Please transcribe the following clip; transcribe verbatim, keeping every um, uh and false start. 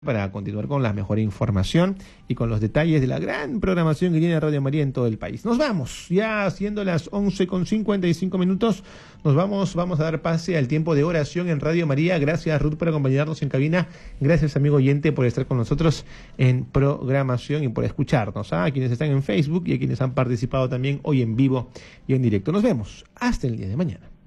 Para continuar con la mejor información y con los detalles de la gran programación que tiene Radio María en todo el país. Nos vamos, ya siendo las once con cincuenta y cinco minutos, nos vamos, vamos a dar pase al tiempo de oración en Radio María. Gracias, Ruth, por acompañarnos en cabina. Gracias, amigo oyente, por estar con nosotros en programación y por escucharnos. ¿ah? A quienes están en Facebook y a quienes han participado también hoy en vivo y en directo. Nos vemos hasta el día de mañana.